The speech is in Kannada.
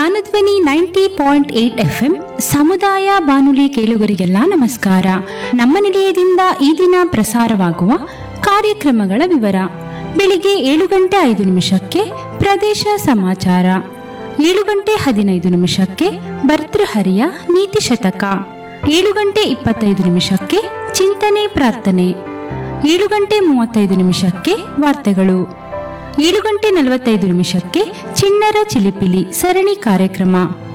ಜ್ಞಾನಧ್ವನಿ 90.8 FM ಸಮುದಾಯ ಬಾನುಲಿ ಕೇಳುಗರಿಗೆಲ್ಲ ನಮಸ್ಕಾರ. ನಮ್ಮ ನಿಲಯದಿಂದ ಈ ದಿನ ಪ್ರಸಾರವಾಗುವ ಕಾರ್ಯಕ್ರಮಗಳ ವಿವರ. ಬೆಳಿಗ್ಗೆ 7:05 ಪ್ರದೇಶ ಸಮಾಚಾರ, 7:15 ಭರ್ತೃಹರಿಯ ನೀತಿ ಶತಕ, 7:25 ಚಿಂತನೆ ಪ್ರಾರ್ಥನೆ, 7:35 ವಾರ್ತೆಗಳು, 7:45 ಚಿಣ್ಣರ ಚಿಲಿಪಿಲಿ ಸರಣಿ ಕಾರ್ಯಕ್ರಮ,